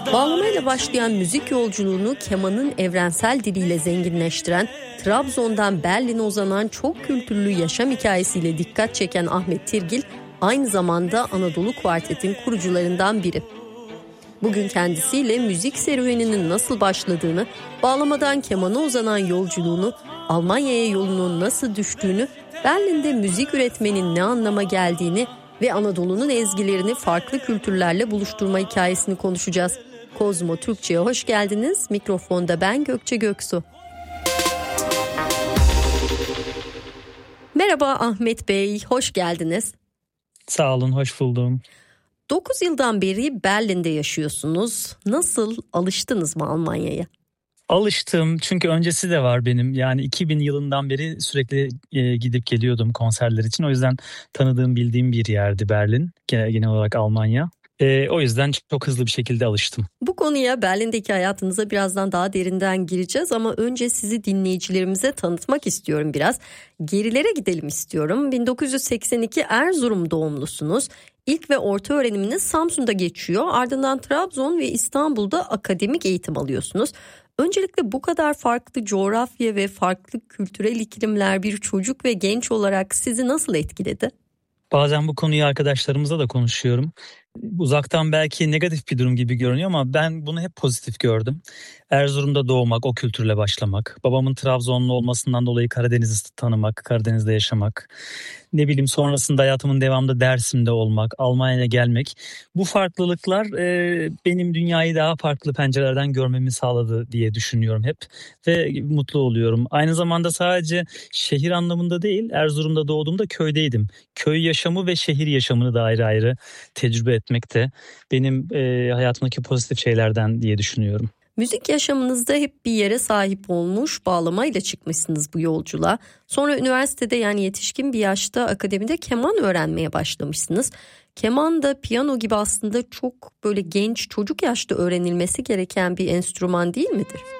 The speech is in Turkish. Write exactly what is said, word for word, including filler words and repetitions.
Bağlamayla başlayan müzik yolculuğunu kemanın evrensel diliyle zenginleştiren, Trabzon'dan Berlin'e uzanan çok kültürlü yaşam hikayesiyle dikkat çeken Ahmet Tirgil, aynı zamanda Anadolu Kuartet'in kurucularından biri. Bugün kendisiyle müzik serüveninin nasıl başladığını, bağlamadan kemana uzanan yolculuğunu, Almanya'ya yolunun nasıl düştüğünü, Berlin'de müzik üretmenin ne anlama geldiğini ve Anadolu'nun ezgilerini farklı kültürlerle buluşturma hikayesini konuşacağız. Kozmo Türkçe'ye hoş geldiniz. Mikrofonda ben Gökçe Göksu. Merhaba Ahmet Bey, hoş geldiniz. Sağ olun, hoş buldum. dokuz yıldan beri Berlin'de yaşıyorsunuz. Nasıl, alıştınız mı Almanya'ya? Alıştım çünkü öncesi de var benim. Yani iki bin yılından beri sürekli e, gidip geliyordum konserler için. O yüzden tanıdığım, bildiğim bir yerdi Berlin. Genel, genel olarak Almanya. E, o yüzden çok hızlı bir şekilde alıştım. Bu konuya, Berlin'deki hayatınıza birazdan daha derinden gireceğiz ama önce sizi dinleyicilerimize tanıtmak istiyorum biraz. Gerilere gidelim istiyorum. bin dokuz yüz seksen iki Erzurum doğumlusunuz. İlk ve orta öğreniminiz Samsun'da geçiyor. Ardından Trabzon ve İstanbul'da akademik eğitim alıyorsunuz. Öncelikle bu kadar farklı coğrafya ve farklı kültürel iklimler bir çocuk ve genç olarak sizi nasıl etkiledi? Bazen bu konuyu arkadaşlarımızla da konuşuyorum. Uzaktan belki negatif bir durum gibi görünüyor ama ben bunu hep pozitif gördüm. Erzurum'da doğmak, o kültürle başlamak, babamın Trabzonlu olmasından dolayı Karadeniz'i tanımak, Karadeniz'de yaşamak, ne bileyim sonrasında hayatımın devamında Dersim'de olmak, Almanya'ya gelmek. Bu farklılıklar e, benim dünyayı daha farklı pencerelerden görmemi sağladı diye düşünüyorum hep ve mutlu oluyorum. Aynı zamanda sadece şehir anlamında değil, Erzurum'da doğduğumda köydeydim. Köy yaşamı ve şehir yaşamını da ayrı ayrı tecrübe etmek de benim e, hayatımdaki pozitif şeylerden diye düşünüyorum. Müzik yaşamınızda hep bir yere sahip olmuş, bağlamayla çıkmışsınız bu yolculuğa. Sonra üniversitede, yani yetişkin bir yaşta akademide keman öğrenmeye başlamışsınız. Keman da piyano gibi aslında çok böyle genç, çocuk yaşta öğrenilmesi gereken bir enstrüman değil midir?